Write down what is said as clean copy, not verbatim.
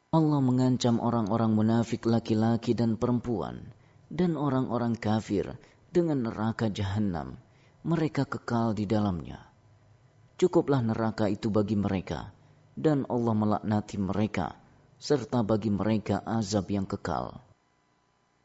Allah mengancam orang-orang munafik laki-laki dan perempuan dan orang-orang kafir dengan neraka jahanam. Mereka kekal di dalamnya. Cukuplah neraka itu bagi mereka, dan Allah melaknati mereka, serta bagi mereka azab yang kekal.